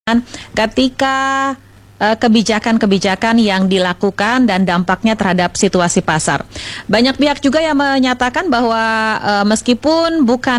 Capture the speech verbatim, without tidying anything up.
ketika eh, kebijakan-kebijakan yang dilakukan dan dampaknya terhadap situasi pasar. Banyak pihak juga yang menyatakan bahwa eh, meskipun bukan